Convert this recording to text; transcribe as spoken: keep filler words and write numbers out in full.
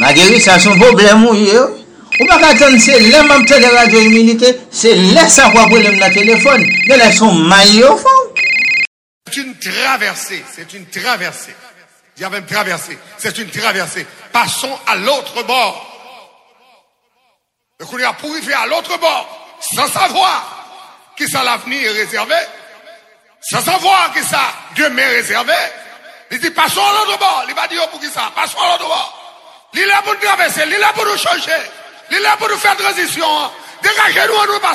Marguerite, ça son problème, oui. Ou pas attendre, c'est là, même de radio immunité, c'est là, ça quoi problème dans le téléphone. De là, son maillot fond. C'est une traversée, c'est une traversée. Il y avait une traversée, c'est une traversée. Passons à l'autre bord. Donc on a pour arriver à l'autre bord, sans savoir qui ça l'avenir est réservé, sans savoir qui ça demain est réservé. Il dit passons à l'autre bord. Il va dire pour qui ça, passons à l'autre bord. Il est là pour nous traverser, il est là pour nous changer, il est là pour nous faire transition. Dégagez-nous, nous passons.